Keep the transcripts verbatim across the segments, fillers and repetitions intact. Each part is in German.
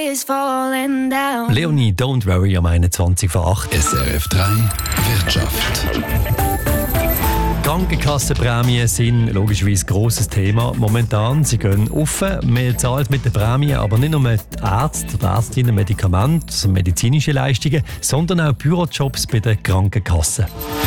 Leonie, don't worry am einundzwanzig vor acht. S R F drei Wirtschaft. Krankenkassenprämien sind logischerweise ein grosses Thema momentan. Sie gehen auf. Man zahlt mit den Prämien aber nicht nur die Ärzte oder Ärztinnen Medikamente, also medizinische Leistungen, sondern auch Bürojobs bei den Krankenkassen.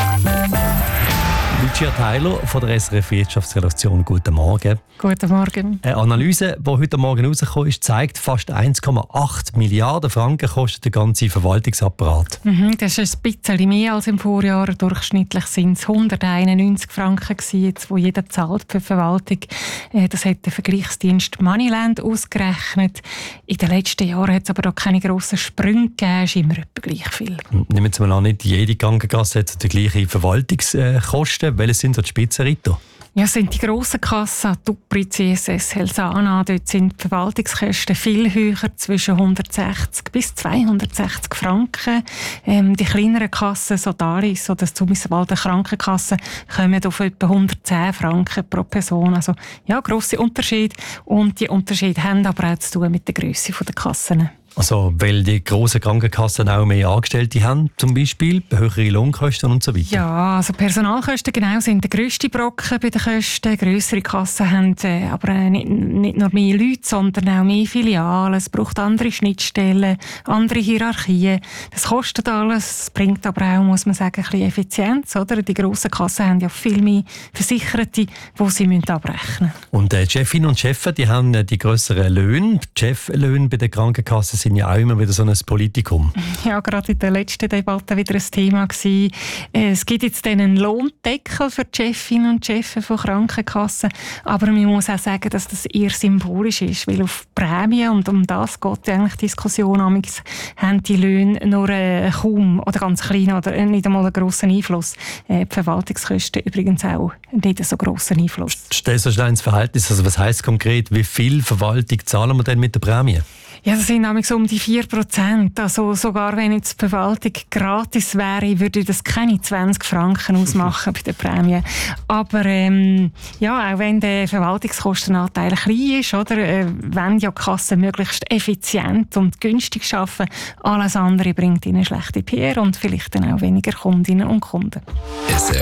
Lucia Theiler von der S R F Wirtschaftsredaktion, guten Morgen. Guten Morgen. Eine Analyse, die heute Morgen rausgekommen ist, zeigt, fast eins Komma acht Milliarden Franken kostet der ganze Verwaltungsapparat. Mhm, das ist ein bisschen mehr als im Vorjahr. Durchschnittlich sind es hunderteinundneunzig Franken, die jeder zahlt für die Verwaltung. Das hat der Vergleichsdienst Moneyland ausgerechnet. In den letzten Jahren hat es aber da keine grossen Sprünge gegeben. Es ist immer etwa gleich viel. Nehmen Sie mal an, nicht jede Krankenkasse hat die gleichen Verwaltungskosten. Welche sind so die Spitzenreiter? Ja, sind die grossen Kassen, Tupri, C S S, Helsana, dort sind die Verwaltungskosten viel höher, zwischen hundertsechzig bis zweihundertsechzig Franken. Ähm, die kleineren Kassen, so Dalis oder zumindest die Krankenkassen, kommen auf etwa hundertzehn Franken pro Person. Also ja, grosse Unterschiede. Und die Unterschiede haben aber auch zu tun mit der Grösse der Kassen. Also, weil die grossen Krankenkassen auch mehr Angestellte haben, zum Beispiel, höhere Lohnkosten und so weiter? Ja, also Personalkosten genau sind der grösste Brocken bei den Kosten. Grössere Kassen haben äh, aber äh, nicht, nicht nur mehr Leute, sondern auch mehr Filialen. Es braucht andere Schnittstellen, andere Hierarchien. Das kostet alles, es bringt aber auch, muss man sagen, ein bisschen Effizienz. Oder? Die grossen Kassen haben ja viel mehr Versicherte, die sie müssen abrechnen müssen. Und die äh, Chefinnen und Chefs, die haben äh, die grösseren Löhne. Die Cheflöhne bei den Krankenkassen sind ja auch immer wieder so ein Politikum. Ja, gerade in der letzten Debatte wieder ein Thema gewesen. Es gibt jetzt einen Lohndeckel für die Chefinnen und Chefs von Krankenkassen, aber man muss auch sagen, dass das eher symbolisch ist, weil auf Prämien, und um das geht eigentlich die Diskussion, amigs, haben die Löhne nur äh, kaum oder ganz klein oder nicht einmal einen grossen Einfluss. Äh, die Verwaltungskosten übrigens auch nicht so grossen Einfluss. Stell so schnell ins Verhältnis, also was heisst konkret, wie viel Verwaltung zahlen wir denn mit der Prämie? Ja, das sind nämlich so um die vier Prozent. Also sogar wenn jetzt die Verwaltung gratis wäre, würde das keine zwanzig Franken ausmachen bei der Prämie. Aber ähm, ja, auch wenn der Verwaltungskostenanteil klein ist, oder, äh, wenn ja die Kassen möglichst effizient und günstig arbeiten, alles andere bringt ihnen schlechte P R und vielleicht dann auch weniger Kundinnen und Kunden. S R